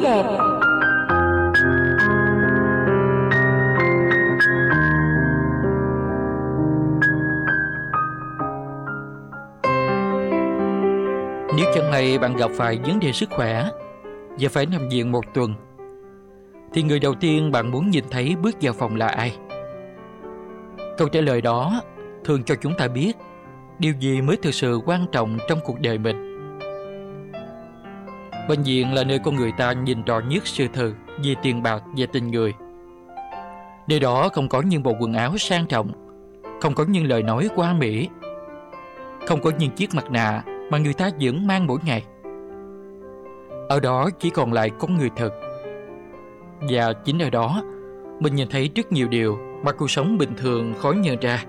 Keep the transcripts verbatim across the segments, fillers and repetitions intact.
đẹp. Nếu chẳng may bạn gặp phải vấn đề sức khỏe và phải nằm viện một tuần, thì người đầu tiên bạn muốn nhìn thấy bước vào phòng là ai? Câu trả lời đó thường cho chúng ta biết điều gì mới thực sự quan trọng trong cuộc đời mình. Bệnh viện là nơi con người ta nhìn rõ nhất sự thật về tiền bạc và tình người. Nơi đó không có những bộ quần áo sang trọng, không có những lời nói quá mỹ, không có những chiếc mặt nạ mà người ta vẫn mang mỗi ngày. Ở đó chỉ còn lại con người thật. Và chính ở đó mình nhìn thấy rất nhiều điều mà cuộc sống bình thường khó nhận ra.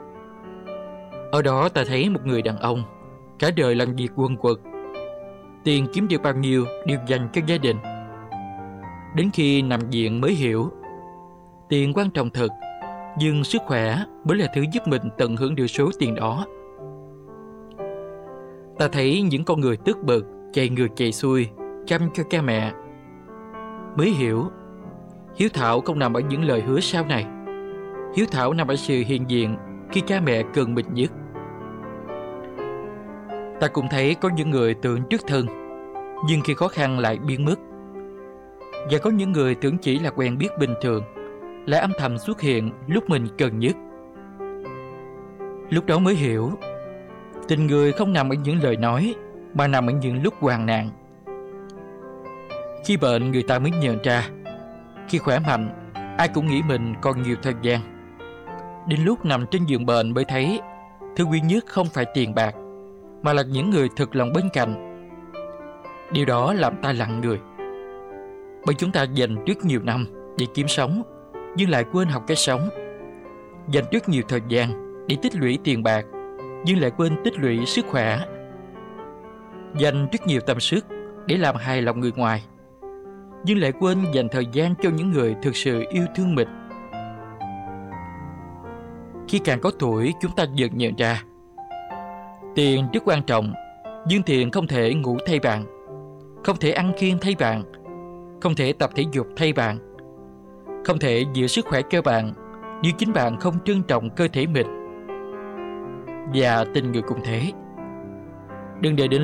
Ở đó ta thấy một người đàn ông cả đời làm việc quần quật, tiền kiếm được bao nhiêu đều dành cho gia đình. Đến khi nằm viện mới hiểu tiền quan trọng thật, nhưng sức khỏe mới là thứ giúp mình tận hưởng được số tiền đó. Ta thấy những con người tức bực, chạy ngược chạy xuôi, chăm cho cha mẹ, mới hiểu hiếu thảo không nằm ở những lời hứa sau này. Hiếu thảo nằm ở sự hiện diện khi cha mẹ cần mình nhất. Ta cũng thấy có những người tưởng trước thân, nhưng khi khó khăn lại biến mất. Và có những người tưởng chỉ là quen biết bình thường, lại âm thầm xuất hiện lúc mình cần nhất. Lúc đó mới hiểu tình người không nằm ở những lời nói, mà nằm ở những lúc hoạn nạn. Khi bệnh người ta mới nhận ra, khi khỏe mạnh ai cũng nghĩ mình còn nhiều thời gian. Đến lúc nằm trên giường bệnh mới thấy thứ quý nhất không phải tiền bạc, mà là những người thực lòng bên cạnh. Điều đó làm ta lặng người. Bởi chúng ta dành rất nhiều năm để kiếm sống, nhưng lại quên học cách sống. Dành rất nhiều thời gian để tích lũy tiền bạc, nhưng lại quên tích lũy sức khỏe. Dành rất nhiều tâm sức để làm hài lòng người ngoài, nhưng lại quên dành thời gian cho những người thực sự yêu thương mình. Khi càng có tuổi, chúng ta dần nhận ra tiền rất quan trọng, nhưng tiền không thể ngủ thay bạn, không thể ăn kiêng thay bạn, không thể tập thể dục thay bạn, không thể giữ sức khỏe cho bạn nếu chính bạn không trân trọng cơ thể mình. Và tình người cũng thế. Đừng để đến